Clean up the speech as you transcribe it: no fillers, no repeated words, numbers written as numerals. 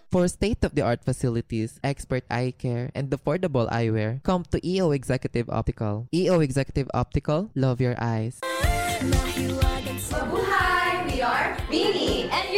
For state-of-the-art facilities, expert eye care, and affordable eyewear, come to EO Executive Optical. EO Executive Optical, love your eyes. Mabuhay! We are Mini! And